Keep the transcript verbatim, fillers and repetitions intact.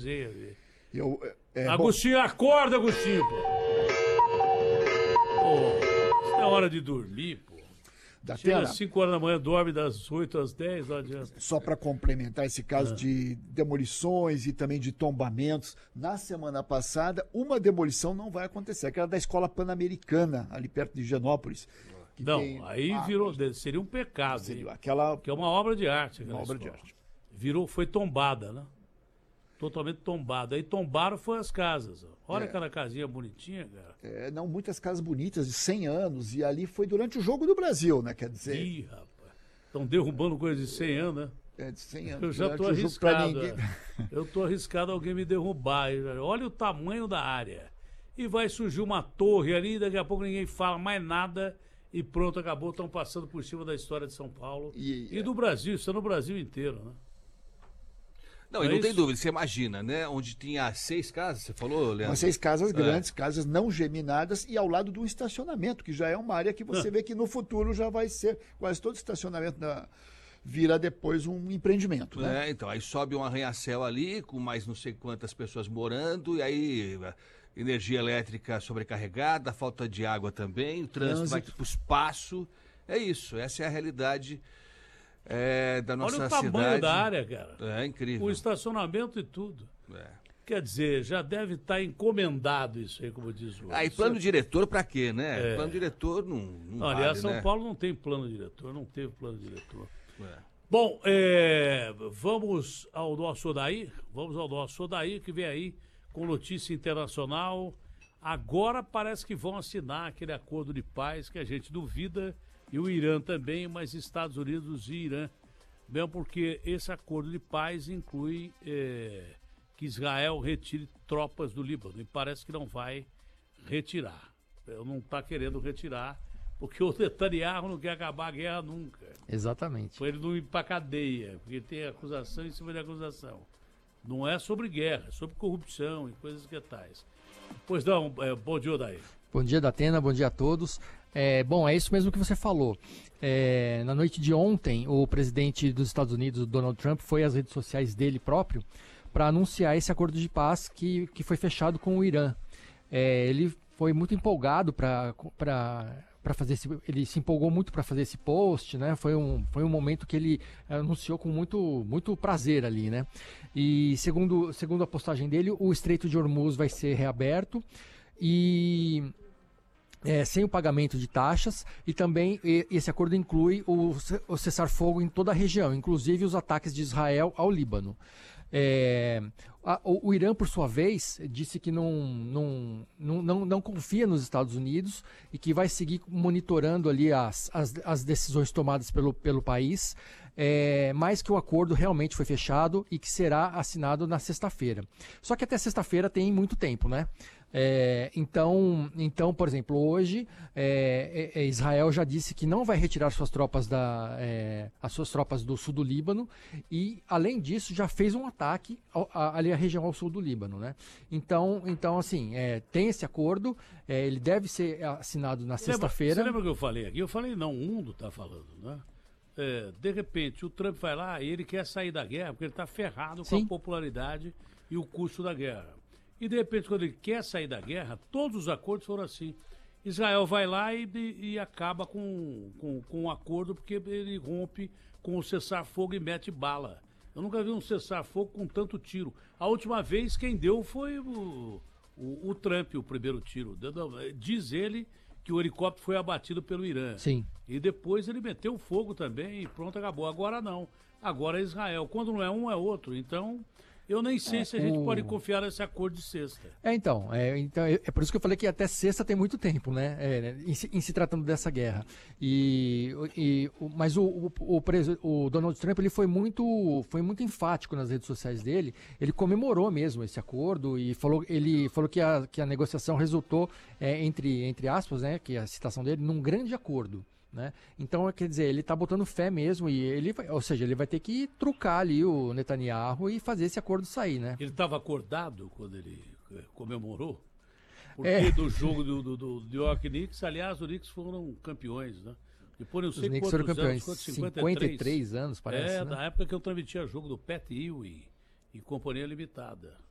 resenha ali. Eu, é, Agostinho, bom... acorda, Agostinho, pô. Pô, isso é hora de dormir, pô. Da Chega Tena, às cinco horas da manhã, dorme das oito às dez, não adianta. só para complementar esse caso Ah. de demolições e também de tombamentos, na semana passada, uma demolição não vai acontecer, aquela da Escola Pan-Americana, ali perto de Higienópolis. que Não, tem- aí Ah, virou, seria um pecado, hein? seria aquela Que é uma obra de arte. aquela Uma obra de escola. arte. Virou, foi tombada, né? Totalmente tombada. Aí tombaram foi as casas. Ó. Olha É. aquela casinha bonitinha, cara. É, não, muitas casas bonitas de cem anos, e ali foi durante o Jogo do Brasil, né? Quer dizer, Ih, rapaz. Estão derrubando coisa de cem anos, né? é de cem anos. Eu já durante tô o jogo pra arriscado. ninguém- é. Eu tô arriscado alguém me derrubar. Olha o tamanho da área. E vai surgir uma torre ali, daqui a pouco ninguém fala mais nada e pronto, acabou. Estão passando por cima da história de São Paulo E- e, do Brasil. Isso é no Brasil inteiro, né? Não, e É não tem isso? dúvida, você imagina, né? Onde tinha seis casas, você falou, Leandro? Umas seis casas É. grandes, casas não geminadas e ao lado do estacionamento, que já é uma área que você vê que no futuro já vai ser quase todo estacionamento da, vira depois um empreendimento, né? É, então, aí sobe um arranha-céu ali, com mais não sei quantas pessoas morando, e aí a energia elétrica sobrecarregada, falta de água também, o trânsito, Trânsito. vai para o espaço. É isso, essa é a realidade é, da nossa Olha o cidade. tamanho da área, cara. É incrível. O estacionamento e tudo. É. Quer dizer, já deve estar encomendado isso aí, como diz o. Ah, e plano diretor pra quê, né? É. Plano diretor não, não Não, aliás, vale, São né? Paulo não tem plano diretor, não teve plano diretor. É. Bom, é, vamos ao nosso Odair, vamos ao nosso Odair, que vem aí com notícia internacional. Agora parece que vão assinar aquele acordo de paz que a gente duvida, e o Irã também, mas Estados Unidos e Irã. Mesmo porque esse acordo de paz inclui é, que Israel retire tropas do Líbano, e parece que não vai retirar. Ele não está querendo retirar, porque o Netanyahu não quer acabar a guerra nunca. Exatamente. Para ele não ir para cadeia, porque tem acusação em cima de acusação. Não é sobre guerra, é sobre corrupção e coisas que tais. Pois não, é, bom dia, Odair. Bom dia, Datena, bom dia a todos. É, bom, é isso mesmo que você falou. É, na noite de ontem, o presidente dos Estados Unidos, Donald Trump, foi às redes sociais dele próprio para anunciar esse acordo de paz que, que foi fechado com o Irã. É, ele foi muito empolgado para para fazer esse, ele se empolgou muito para fazer esse post, né? Foi um, foi um momento que ele anunciou com muito, muito prazer ali, né? E segundo, segundo a postagem dele, o Estreito de Hormuz vai ser reaberto e É, sem o pagamento de taxas, e também e, esse acordo inclui o, o cessar-fogo em toda a região, inclusive os ataques de Israel ao Líbano. É, a, o, o Irã, por sua vez, disse que não, não, não, não, não confia nos Estados Unidos e que vai seguir monitorando ali as, as, as decisões tomadas pelo, pelo país, é, mas que o acordo realmente foi fechado e que será assinado na sexta-feira. Só que até sexta-feira tem muito tempo, né? É, então, então, por exemplo, hoje é, é, Israel já disse que não vai retirar suas tropas da, é, as suas tropas do sul do Líbano e, além disso, já fez um ataque ao, a, ali à região ao sul do Líbano, né? Então, então assim, é, tem esse acordo, é, ele deve ser assinado na sexta-feira. Você lembra que eu falei aqui? Eu falei, não, o mundo está falando, né? É, de repente, o Trump vai lá e ele quer sair da guerra porque ele está ferrado com Sim. a popularidade e o custo da guerra. E de repente, quando ele quer sair da guerra, todos os acordos foram assim. Israel vai lá e, e acaba com, com, com um acordo porque ele rompe com o cessar-fogo e mete bala. Eu nunca vi um cessar-fogo com tanto tiro. A última vez quem deu foi o, o, o Trump, o primeiro tiro. Diz ele que o helicóptero foi abatido pelo Irã. Sim. E depois ele meteu fogo também e pronto, acabou. Agora não. Agora é Israel. Quando não é um, é outro. Então... Eu nem sei É, se a gente o- pode confiar nesse acordo de sexta. É, então, é, então, é, é por isso que eu falei que até sexta tem muito tempo, né, é, né, em, se, em se tratando dessa guerra. E, e, o- mas o, o, o, preso- o Donald Trump ele foi muito, foi muito enfático nas redes sociais dele, ele comemorou mesmo esse acordo e falou, ele falou que a, que a negociação resultou, é, entre, entre aspas, né, que é a citação dele, num grande acordo. Né? Então, quer dizer, ele está botando fé mesmo, e ele vai, ou seja, ele vai ter que trucar ali o Netanyahu e fazer esse acordo sair, né? Ele estava acordado quando ele eh, comemorou? Porque É. do jogo do, do, do New York Knicks, aliás, os Knicks foram campeões, né? Depois não Os sei Knicks quantos foram campeões, anos, quantos, cinquenta e três anos, parece, É, né? da época que eu transmitia jogo do Pat Ewing e Companhia Limitada.